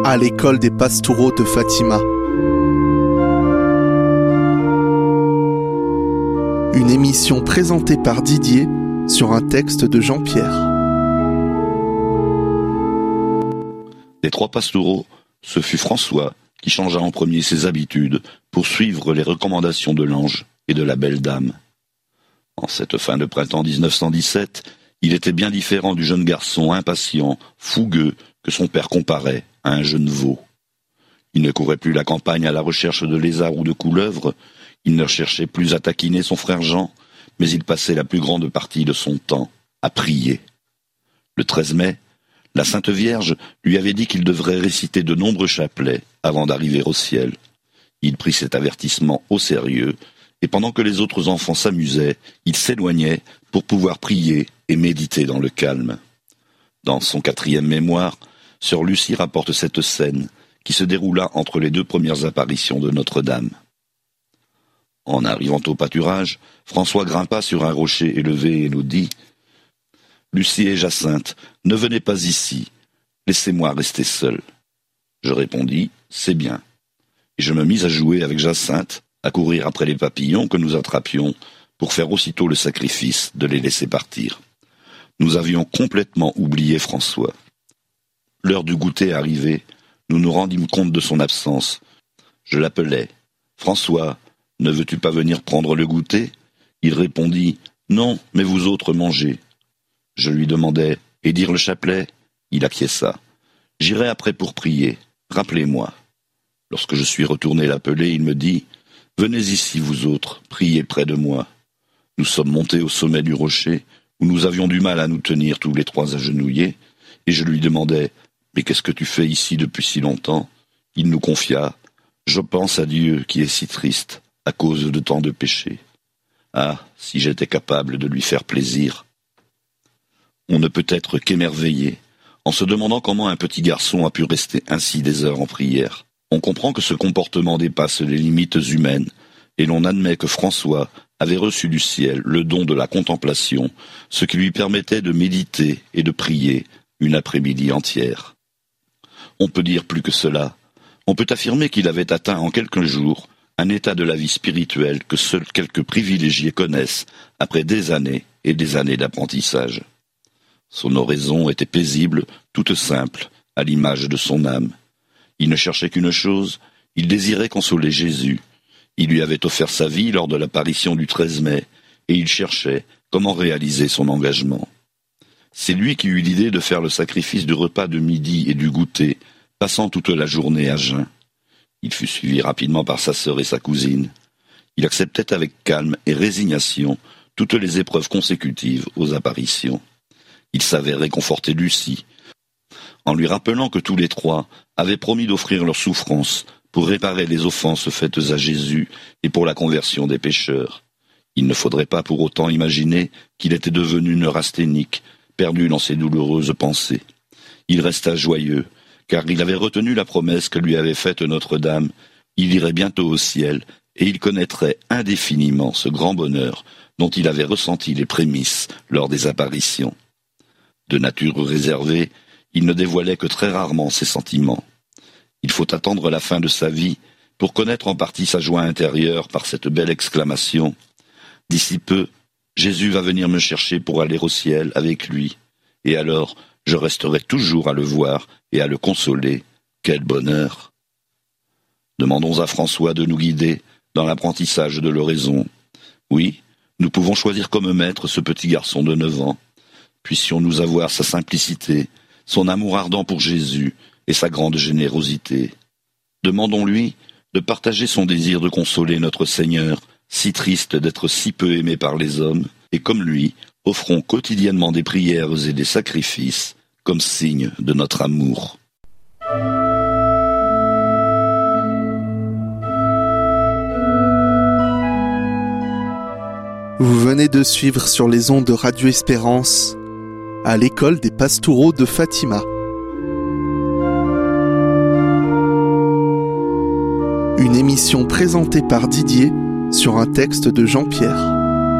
à l'école des Pastoureaux de Fatima. Une émission présentée par Didier sur un texte de Jean-Pierre. Des 3 pastoureaux, ce fut François qui changea en premier ses habitudes pour suivre les recommandations de l'ange et de la belle dame. En cette fin de printemps 1917, il était bien différent du jeune garçon impatient, fougueux, que son père comparait à un jeune veau. Il ne courait plus la campagne à la recherche de lézards ou de couleuvres, il ne cherchait plus à taquiner son frère Jean, mais il passait la plus grande partie de son temps à prier. Le 13 mai, la Sainte Vierge lui avait dit qu'il devrait réciter de nombreux chapelets avant d'arriver au ciel. Il prit cet avertissement au sérieux, et pendant que les autres enfants s'amusaient, il s'éloignait pour pouvoir prier et méditer dans le calme. Dans son 4e mémoire, sœur Lucie rapporte cette scène qui se déroula entre les 2 premières apparitions de Notre-Dame. En arrivant au pâturage, François grimpa sur un rocher élevé et nous dit « Lucie et Jacinthe, ne venez pas ici, laissez-moi rester seul. » Je répondis « C'est bien. » Et je me mis à jouer avec Jacinthe, à courir après les papillons que nous attrapions pour faire aussitôt le sacrifice de les laisser partir. Nous avions complètement oublié François. L'heure du goûter arrivée, nous nous rendîmes compte de son absence. Je l'appelai. « François, ne veux-tu pas venir prendre le goûter ?» Il répondit « Non, mais vous autres mangez. » Je lui demandai « Et dire le chapelet ?» Il acquiesça. « J'irai après pour prier. Rappelez-moi. » Lorsque je suis retourné l'appeler, il me dit « Venez ici, vous autres, priez près de moi. » Nous sommes montés au sommet du rocher, où nous avions du mal à nous tenir tous les 3 agenouillés, et je lui demandai « Mais qu'est-ce que tu fais ici depuis si longtemps ?» Il nous confia « Je pense à Dieu qui est si triste, à cause de tant de péchés. Ah, si j'étais capable de lui faire plaisir !» On ne peut être qu'émerveillé, en se demandant comment un petit garçon a pu rester ainsi des heures en prière. On comprend que ce comportement dépasse les limites humaines, et l'on admet que François avait reçu du ciel le don de la contemplation, ce qui lui permettait de méditer et de prier une après-midi entière. On peut dire plus que cela. On peut affirmer qu'il avait atteint en quelques jours un état de la vie spirituelle que seuls quelques privilégiés connaissent après des années et des années d'apprentissage. Son oraison était paisible, toute simple, à l'image de son âme. Il ne cherchait qu'une chose, il désirait consoler Jésus. Il lui avait offert sa vie lors de l'apparition du 13 mai, et il cherchait comment réaliser son engagement. C'est lui qui eut l'idée de faire le sacrifice du repas de midi et du goûter, passant toute la journée à jeun. Il fut suivi rapidement par sa sœur et sa cousine. Il acceptait avec calme et résignation toutes les épreuves consécutives aux apparitions. Il savait réconforter Lucie, en lui rappelant que tous les 3 avaient promis d'offrir leurs souffrances pour réparer les offenses faites à Jésus et pour la conversion des pécheurs. Il ne faudrait pas pour autant imaginer qu'il était devenu neurasthénique, perdu dans ses douloureuses pensées. Il resta joyeux, car il avait retenu la promesse que lui avait faite Notre-Dame. Il irait bientôt au ciel, et il connaîtrait indéfiniment ce grand bonheur dont il avait ressenti les prémices lors des apparitions. De nature réservée, il ne dévoilait que très rarement ses sentiments. Il faut attendre la fin de sa vie pour connaître en partie sa joie intérieure par cette belle exclamation « D'ici peu, Jésus va venir me chercher pour aller au ciel avec lui, et alors je resterai toujours à le voir et à le consoler. Quel bonheur !» Demandons à François de nous guider dans l'apprentissage de l'oraison. Oui, nous pouvons choisir comme maître ce petit garçon de 9 ans. Puissions-nous avoir sa simplicité, son amour ardent pour Jésus et sa grande générosité. Demandons-lui de partager son désir de consoler notre Seigneur, si triste d'être si peu aimé par les hommes, et comme lui, offrons quotidiennement des prières et des sacrifices comme signe de notre amour. Vous venez de suivre sur les ondes de Radio Espérance à l'école des Pastoureaux de Fatima. Une émission présentée par Didier sur un texte de Jean-Pierre.